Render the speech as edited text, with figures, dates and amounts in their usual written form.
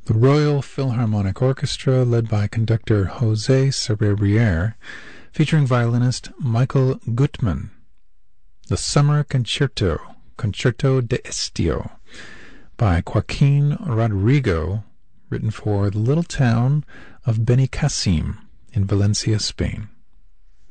The Royal Philharmonic Orchestra, led by conductor José Serrurier, featuring violinist Michael Gutmann. The Summer Concerto, Concerto de Estio, by Joaquin Rodrigo, written for the little town of Benicassim in Valencia, Spain.